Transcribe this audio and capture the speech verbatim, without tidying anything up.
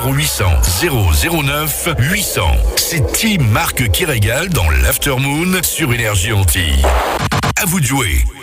zéro huit cents zéro zéro neuf huit cents. C'est Team Marc qui régale dans l'Aftermoon sur Énergie Antilles. À vous de jouer.